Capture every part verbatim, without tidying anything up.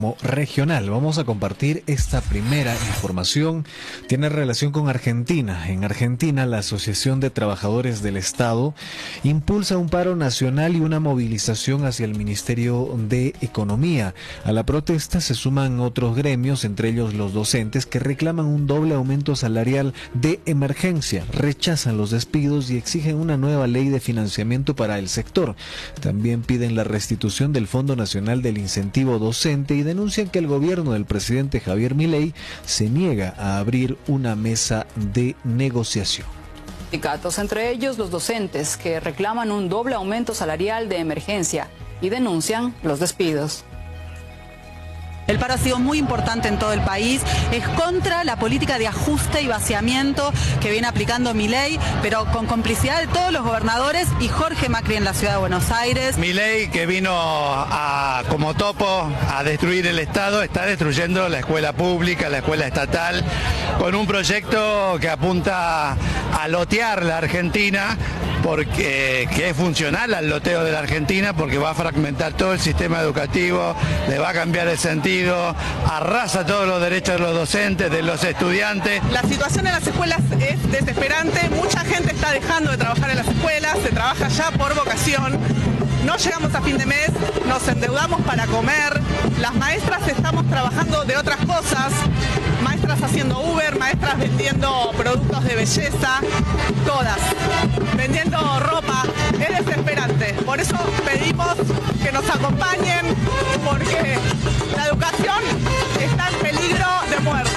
regional. Vamos a compartir esta primera información. Tiene relación con Argentina. En Argentina, la Asociación de Trabajadores del Estado impulsa un paro nacional y una movilización hacia el Ministerio de Economía. A la protesta se suman otros gremios, entre ellos los docentes, que reclaman un doble aumento salarial de emergencia, rechazan los despidos y exigen una nueva ley de financiamiento para el sector. También piden la restitución del Fondo Nacional del Incentivo Docente y denuncian que el gobierno del presidente Javier Milei se niega a abrir una mesa de negociación. Sindicatos, entre ellos los docentes, que reclaman un doble aumento salarial de emergencia y denuncian los despidos. El paro ha sido muy importante en todo el país, es contra la política de ajuste y vaciamiento que viene aplicando Milei, pero con complicidad de todos los gobernadores y Jorge Macri en la ciudad de Buenos Aires. Milei, que vino a, como topo a destruir el Estado, está destruyendo la escuela pública, la escuela estatal, con un proyecto que apunta a lotear la Argentina, porque que es funcional al loteo de la Argentina, porque va a fragmentar todo el sistema educativo, le va a cambiar el sentido, arrasa todos los derechos de los docentes, de los estudiantes. La situación en las escuelas es desesperante, mucha gente está dejando de trabajar en las escuelas, se trabaja ya por vocación, no llegamos a fin de mes, nos endeudamos para comer, las maestras estamos trabajando de otras cosas, maestras haciendo Uber, maestras vendiendo productos de belleza, todas, vendiendo ropa, es desesperante. Por eso pedimos que nos acompañen, porque la educación está en peligro de muerte.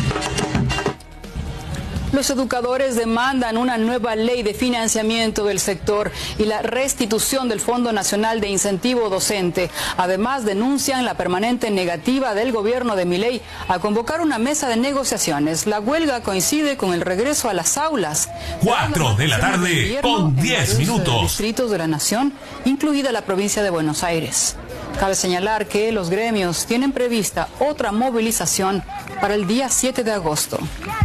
Los educadores demandan una nueva ley de financiamiento del sector y la restitución del Fondo Nacional de Incentivo Docente. Además, denuncian la permanente negativa del gobierno de Milei a convocar una mesa de negociaciones. La huelga coincide con el regreso a las aulas. Cuatro de la tarde con diez minutos. Distritos de la nación, incluida la provincia de Buenos Aires. Cabe señalar que los gremios tienen prevista otra movilización para el día siete de agosto.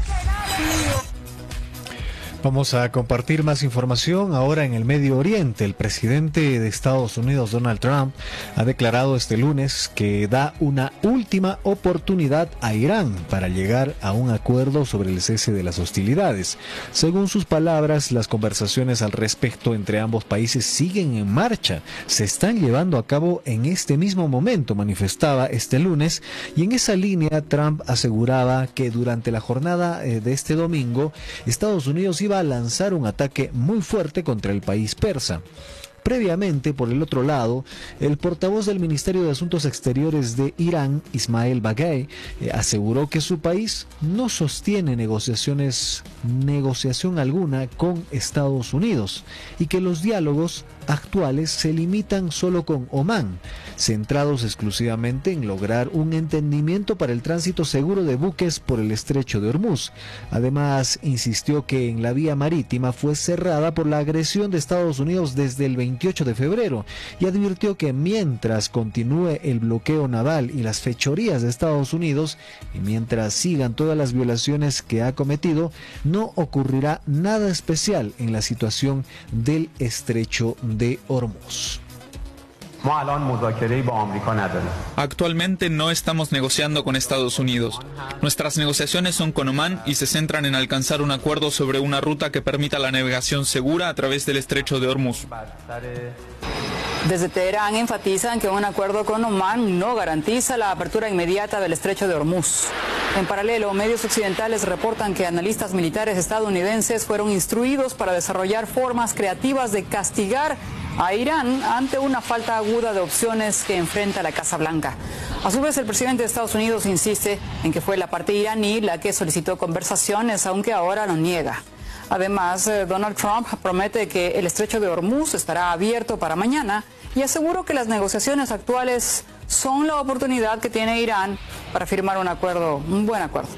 Vamos a compartir más información ahora en el Medio Oriente. El presidente de Estados Unidos, Donald Trump, ha declarado este lunes que da una última oportunidad a Irán para llegar a un acuerdo sobre el cese de las hostilidades. Según sus palabras, las conversaciones al respecto entre ambos países siguen en marcha. Se están llevando a cabo en este mismo momento, manifestaba este lunes, y en esa línea Trump aseguraba que durante la jornada de este domingo, Estados Unidos iba a lanzar un ataque muy fuerte contra el país persa. Previamente, por el otro lado, el portavoz del Ministerio de Asuntos Exteriores de Irán, Ismail Baghei, eh, aseguró que su país no sostiene negociaciones, negociación alguna con Estados Unidos y que los diálogos actuales se limitan solo con Omán, centrados exclusivamente en lograr un entendimiento para el tránsito seguro de buques por el estrecho de Hormuz. Además, insistió que en la vía marítima fue cerrada por la agresión de Estados Unidos desde el veintiocho de febrero y advirtió que mientras continúe el bloqueo naval y las fechorías de Estados Unidos y mientras sigan todas las violaciones que ha cometido, no ocurrirá nada especial en la situación del estrecho de Hormuz. Actualmente no estamos negociando con Estados Unidos. Nuestras negociaciones son con Omán y se centran en alcanzar un acuerdo sobre una ruta que permita la navegación segura a través del estrecho de Hormuz. Desde Teherán enfatizan que un acuerdo con Omán no garantiza la apertura inmediata del estrecho de Hormuz. En paralelo, medios occidentales reportan que analistas militares estadounidenses fueron instruidos para desarrollar formas creativas de castigar a Irán ante una falta aguda de opciones que enfrenta la Casa Blanca. A su vez, el presidente de Estados Unidos insiste en que fue la parte iraní la que solicitó conversaciones, aunque ahora lo niega. Además, Donald Trump promete que el estrecho de Hormuz estará abierto para mañana y aseguró que las negociaciones actuales son la oportunidad que tiene Irán para firmar un acuerdo, un buen acuerdo.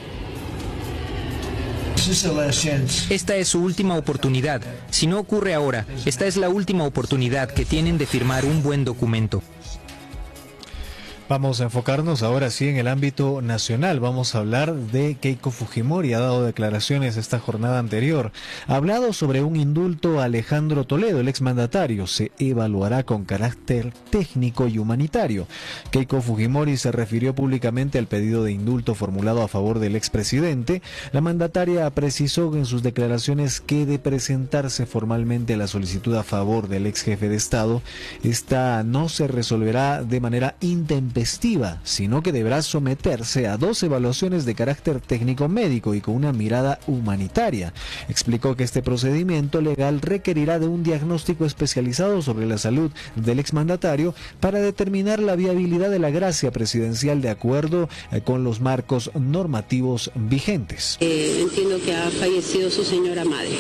Esta es su última oportunidad. Si no ocurre ahora, esta es la última oportunidad que tienen de firmar un buen documento. Vamos a enfocarnos ahora sí en el ámbito nacional. Vamos a hablar de Keiko Fujimori. Ha dado declaraciones esta jornada anterior. Ha hablado sobre un indulto a Alejandro Toledo, el exmandatario. Se evaluará con carácter técnico y humanitario. Keiko Fujimori se refirió públicamente al pedido de indulto formulado a favor del expresidente. La mandataria precisó en sus declaraciones que de presentarse formalmente la solicitud a favor del ex jefe de Estado, esta no se resolverá de manera intempestiva, sino que deberá someterse a dos evaluaciones de carácter técnico-médico y con una mirada humanitaria. Explicó que este procedimiento legal requerirá de un diagnóstico especializado sobre la salud del exmandatario para determinar la viabilidad de la gracia presidencial de acuerdo eh, con los marcos normativos vigentes. Eh, entiendo que ha fallecido su señora madre.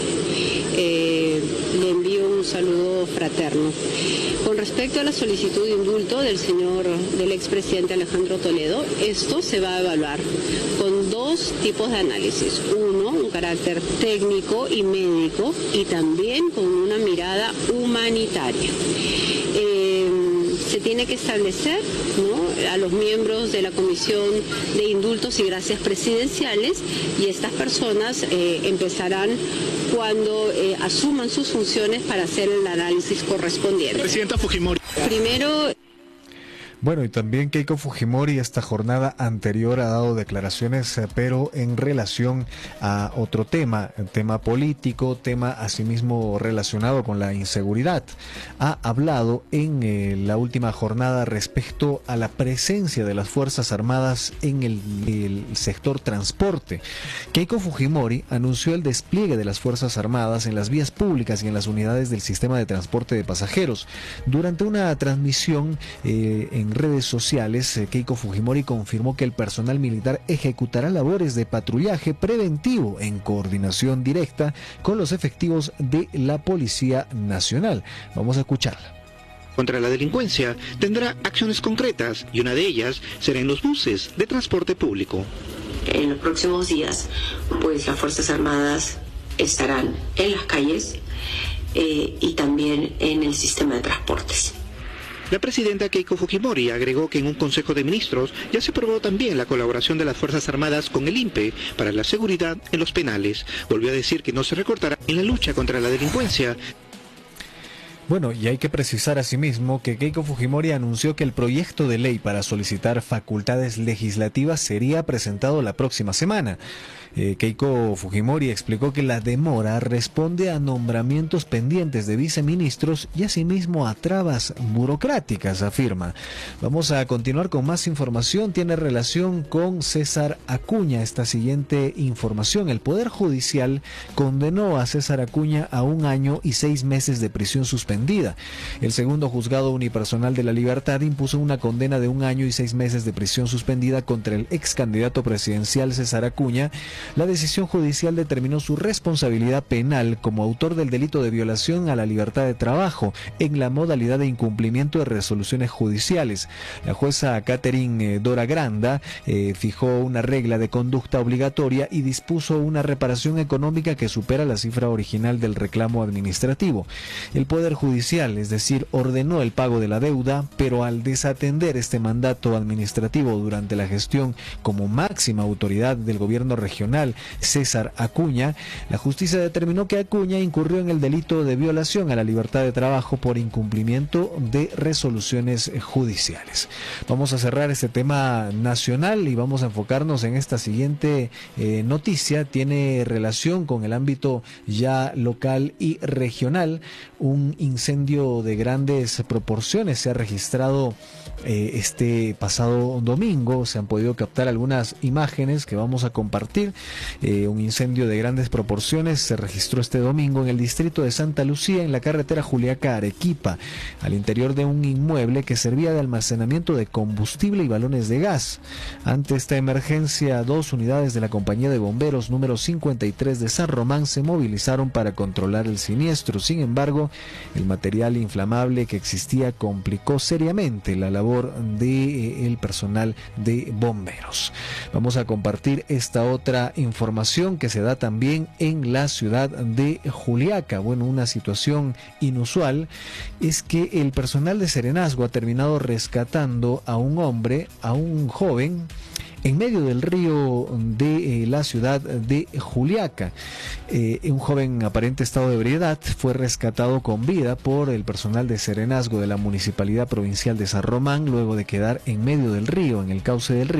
Eh, le envío un saludo fraterno. Con respecto a la solicitud de indulto del señor, del expresidente Alejandro Toledo, esto se va a evaluar con dos tipos de análisis. Uno, un carácter técnico y médico, y también con una mirada humanitaria. Eh, se tiene que establecer, ¿no?, a los miembros de la Comisión de Indultos y Gracias Presidenciales, y estas personas eh, empezarán cuando eh, asuman sus funciones para hacer el análisis correspondiente. Presidenta Fujimori. Primero... Bueno, y también Keiko Fujimori esta jornada anterior ha dado declaraciones, pero en relación a otro tema, el tema político, tema asimismo relacionado con la inseguridad. Ha hablado en eh, la última jornada respecto a la presencia de las Fuerzas Armadas en el, el sector transporte. Keiko Fujimori anunció el despliegue de las Fuerzas Armadas en las vías públicas y en las unidades del sistema de transporte de pasajeros. Durante una transmisión eh, en redes sociales, Keiko Fujimori confirmó que el personal militar ejecutará labores de patrullaje preventivo en coordinación directa con los efectivos de la Policía Nacional. Vamos a escucharla. Contra la delincuencia tendrá acciones concretas y una de ellas será en los buses de transporte público. En los próximos días, pues las Fuerzas Armadas estarán en las calles eh, y también en el sistema de transportes. La presidenta Keiko Fujimori agregó que en un Consejo de Ministros ya se aprobó también la colaboración de las Fuerzas Armadas con el I N P E para la seguridad en los penales. Volvió a decir que no se recortará en la lucha contra la delincuencia. Bueno, y hay que precisar asimismo que Keiko Fujimori anunció que el proyecto de ley para solicitar facultades legislativas sería presentado la próxima semana. Eh, Keiko Fujimori explicó que la demora responde a nombramientos pendientes de viceministros y asimismo a trabas burocráticas, afirma. Vamos a continuar con más información. Tiene relación con César Acuña esta siguiente información. El Poder Judicial condenó a César Acuña a un año y seis meses de prisión suspendida. El segundo juzgado unipersonal de la Libertad impuso una condena de un año y seis meses de prisión suspendida contra el ex candidato presidencial César Acuña. La decisión judicial determinó su responsabilidad penal como autor del delito de violación a la libertad de trabajo en la modalidad de incumplimiento de resoluciones judiciales. La jueza Catherine Dora Granda eh, fijó una regla de conducta obligatoria y dispuso una reparación económica que supera la cifra original del reclamo administrativo. El Poder Judicial, es decir, ordenó el pago de la deuda, pero al desatender este mandato administrativo durante la gestión como máxima autoridad del gobierno regional, César Acuña, la justicia determinó que Acuña incurrió en el delito de violación a la libertad de trabajo por incumplimiento de resoluciones judiciales. Vamos a cerrar este tema nacional y vamos a enfocarnos en esta siguiente eh, noticia. Tiene relación con el ámbito ya local y regional. Un incendio de grandes proporciones se ha registrado eh, este pasado domingo. Se han podido captar algunas imágenes que vamos a compartir. Eh, un incendio de grandes proporciones se registró este domingo en el distrito de Santa Lucía, en la carretera Juliaca-Arequipa, al interior de un inmueble que servía de almacenamiento de combustible y balones de gas. Ante esta emergencia, dos unidades de la compañía de bomberos número cincuenta y tres de San Román se movilizaron para controlar el siniestro. Sin embargo, el El material inflamable que existía complicó seriamente la labor del personal de bomberos. Vamos a compartir esta otra información que se da también en la ciudad de Juliaca. Bueno, una situación inusual es que el personal de Serenazgo ha terminado rescatando a un hombre, a un joven, en medio del río de eh, la ciudad de Juliaca. Eh, un joven en aparente estado de ebriedad fue rescatado con vida por el personal de Serenazgo de la Municipalidad Provincial de San Román luego de quedar en medio del río, en el cauce del río.